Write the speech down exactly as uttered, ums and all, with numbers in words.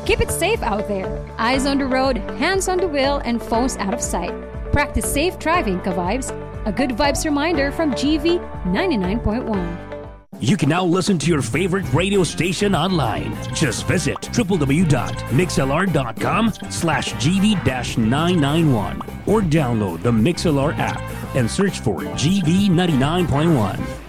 Keep it safe out there. Eyes on the road, hands on the wheel, and phones out of sight. Practice safe driving, ka-vibes. A good vibes reminder from G V ninety-nine point one. You can now listen to your favorite radio station online. Just visit www.mixlr.com slash GV-991 or download the MixLR app and search for G V ninety-nine point one.